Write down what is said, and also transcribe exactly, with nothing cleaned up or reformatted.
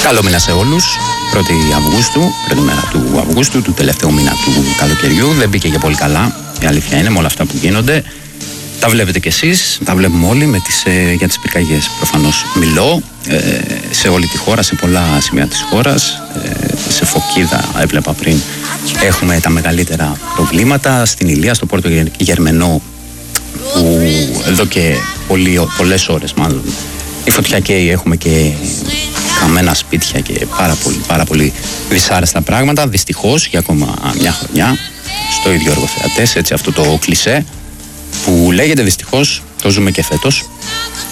Καλό μήνα σε όλους. πρώτη Αυγούστου, πρώτη μέρα του Αυγούστου, του τελευταίου μήνα του καλοκαιριού. Δεν μπήκε και πολύ καλά, η αλήθεια είναι, με όλα αυτά που γίνονται. Τα βλέπετε κι εσείς, τα βλέπουμε όλοι με τις, ε, για τις πυρκαγιές. Προφανώς μιλώ ε, σε όλη τη χώρα, σε πολλά σημεία της χώρας. Ε, σε Φωκίδα έβλεπα πριν έχουμε τα μεγαλύτερα προβλήματα. Στην Ηλία, στο Πόρτο Γερμενό, που εδώ και πολλοί, πολλές ώρες μάλλον η φωτιά καίει, έχουμε και καμένα σπίτια και πάρα πολύ, πάρα πολύ δυσάρεστα πράγματα. Δυστυχώς για ακόμα μια χρονιά στο ίδιο Έργο Θεατές, έτσι, αυτό το κλισέ που λέγεται δυστυχώς, το ζούμε και φέτος.